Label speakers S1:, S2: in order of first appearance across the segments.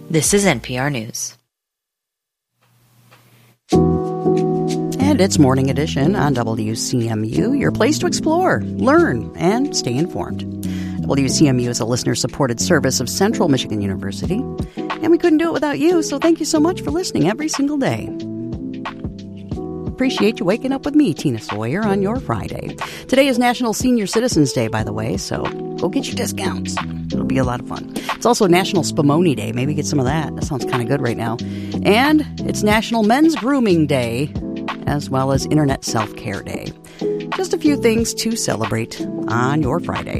S1: This is NPR News.
S2: And it's Morning Edition on WCMU, your place to explore, learn, and stay informed. WCMU is a listener-supported service of Central Michigan University, and we couldn't do it without you, so thank you so much for listening every single day. Appreciate you waking up with me, Tina Sawyer, on your Friday. Today is National Senior Citizens Day, by the way, so go get your discounts. It'll be a lot of fun. It's also National Spumoni Day. Maybe get some of that. That sounds kind of good right now. And it's National Men's Grooming Day, as well as Internet Self-Care Day. Just a few things to celebrate on your Friday.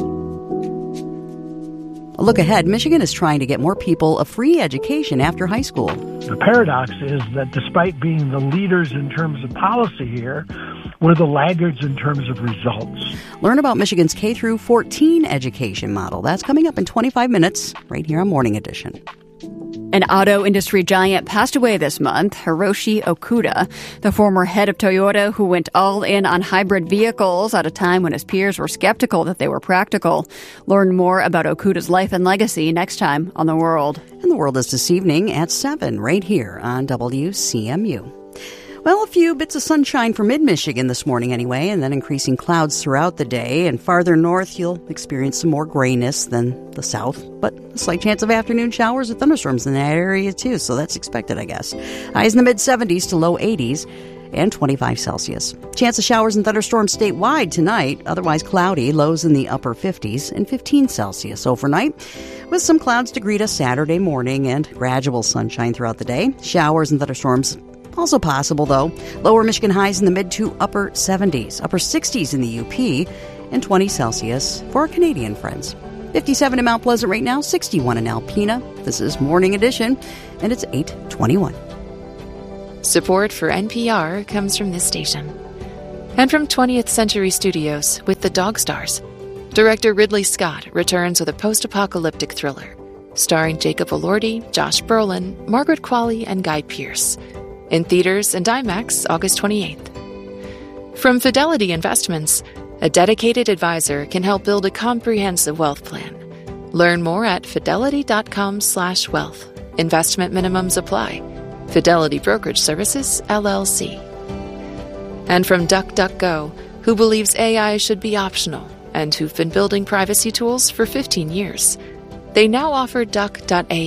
S2: A look ahead, Michigan is trying to get more people a free education after high school.
S3: The paradox is that despite being the leaders in terms of policy here, we're the laggards in terms of results.
S2: Learn about Michigan's K-14 education model. That's coming up in 25 minutes right here on Morning Edition.
S4: An auto industry giant passed away this month, Hiroshi Okuda, the former head of Toyota who went all in on hybrid vehicles at a time when his peers were skeptical that they were practical. Learn more about Okuda's life and legacy next time on The World.
S2: And The World is this evening at 7 right here on WCMU. Well, a few bits of sunshine for mid-Michigan this morning anyway, and then increasing clouds throughout the day. And farther north, you'll experience some more grayness than the south, but a slight chance of afternoon showers or thunderstorms in that area too, so that's expected, I guess. Highs in the mid-70s to low 80s and 25 Celsius. Chance of showers and thunderstorms statewide tonight, otherwise cloudy, lows in the upper 50s and 15 Celsius overnight, with some clouds to greet us Saturday morning and gradual sunshine throughout the day. Showers and thunderstorms also possible, though. Lower Michigan highs in the mid to upper 70s, upper 60s in the UP, and 20 Celsius for our Canadian friends. 57 in Mount Pleasant right now, 61 in Alpena. This is Morning Edition, and it's 8:21.
S5: Support for NPR comes from this station. And from 20th Century Studios with The Dog Stars. Director Ridley Scott returns with a post-apocalyptic thriller, starring Jacob Elordi, Josh Brolin, Margaret Qualley, and Guy Pearce. In theaters and IMAX August 28th. From Fidelity Investments, a dedicated advisor can help build a comprehensive wealth plan. Learn more at fidelity.com/wealth. Investment minimums apply. Fidelity Brokerage Services, LLC. And from DuckDuckGo, who believes AI should be optional and who've been building privacy tools for 15 years. They now offer Duck.ai